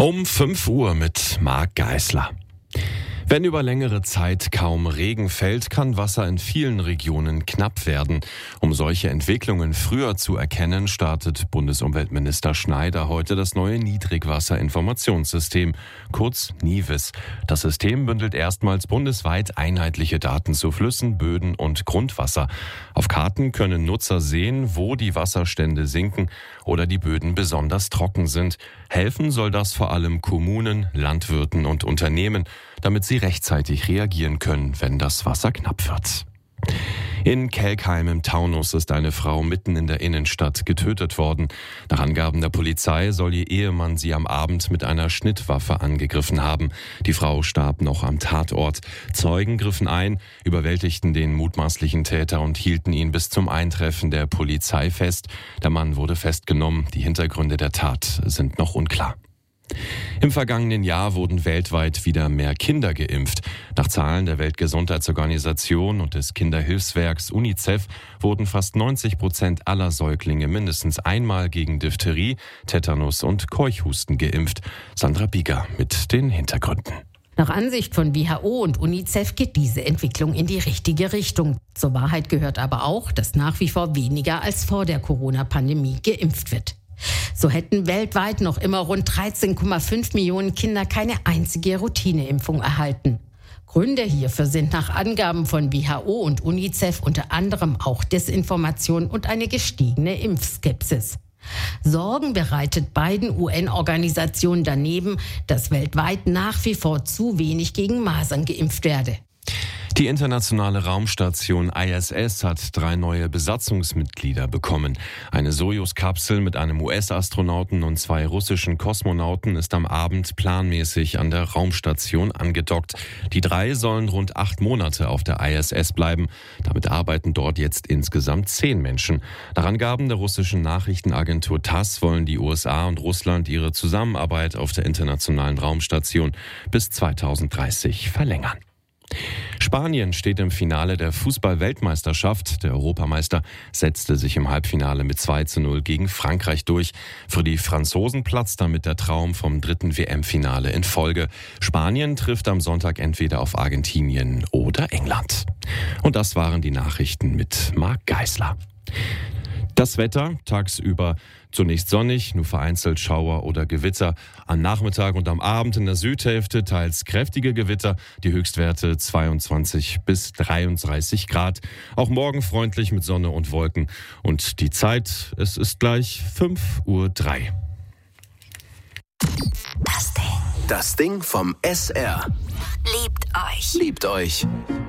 Um 5 Uhr mit Marc Geisler. Wenn über längere Zeit kaum Regen fällt, kann Wasser in vielen Regionen knapp werden. Um solche Entwicklungen früher zu erkennen, startet Bundesumweltminister Schneider heute das neue Niedrigwasserinformationssystem, kurz NIWIS. Das System bündelt erstmals bundesweit einheitliche Daten zu Flüssen, Böden und Grundwasser. Auf Karten können Nutzer sehen, wo die Wasserstände sinken oder die Böden besonders trocken sind. Helfen soll das vor allem Kommunen, Landwirten und Unternehmen, damit sie rechtzeitig reagieren können, wenn das Wasser knapp wird. In Kelkheim im Taunus ist eine Frau mitten in der Innenstadt getötet worden. Nach Angaben der Polizei soll ihr Ehemann sie am Abend mit einer Schnittwaffe angegriffen haben. Die Frau starb noch am Tatort. Zeugen griffen ein, überwältigten den mutmaßlichen Täter und hielten ihn bis zum Eintreffen der Polizei fest. Der Mann wurde festgenommen. Die Hintergründe der Tat sind noch unklar. Im vergangenen Jahr wurden weltweit wieder mehr Kinder geimpft. Nach Zahlen der Weltgesundheitsorganisation und des Kinderhilfswerks UNICEF wurden fast 90% aller Säuglinge mindestens einmal gegen Diphtherie, Tetanus und Keuchhusten geimpft. Sandra Bieger mit den Hintergründen. Nach Ansicht von WHO und UNICEF geht diese Entwicklung in die richtige Richtung. Zur Wahrheit gehört aber auch, dass nach wie vor weniger als vor der Corona-Pandemie geimpft wird. So hätten weltweit noch immer rund 13,5 Millionen Kinder keine einzige Routineimpfung erhalten. Gründe hierfür sind nach Angaben von WHO und UNICEF unter anderem auch Desinformation und eine gestiegene Impfskepsis. Sorgen bereitet beiden UN-Organisationen daneben, dass weltweit nach wie vor zu wenig gegen Masern geimpft werde. Die internationale Raumstation ISS hat 3 neue Besatzungsmitglieder bekommen. Eine Sojus-Kapsel mit einem US-Astronauten und 2 russischen Kosmonauten ist am Abend planmäßig an der Raumstation angedockt. Die 3 sollen rund 8 Monate auf der ISS bleiben. Damit arbeiten dort jetzt insgesamt 10 Menschen. Nach Angaben der russischen Nachrichtenagentur TASS wollen die USA und Russland ihre Zusammenarbeit auf der internationalen Raumstation bis 2030 verlängern. Spanien steht im Finale der Fußball-Weltmeisterschaft. Der Europameister setzte sich im Halbfinale mit 2:0 gegen Frankreich durch. Für die Franzosen platzt damit der Traum vom 3. WM-Finale in Folge. Spanien trifft am Sonntag entweder auf Argentinien oder England. Und das waren die Nachrichten mit Marc Geisler. Das Wetter tagsüber zunächst sonnig, nur vereinzelt Schauer oder Gewitter. Am Nachmittag und am Abend in der Südhälfte teils kräftige Gewitter. Die Höchstwerte 22 bis 33 Grad. Auch morgen freundlich mit Sonne und Wolken. Und die Zeit, es ist gleich 5:03 Uhr. Das Ding vom SR. Liebt euch. Liebt euch.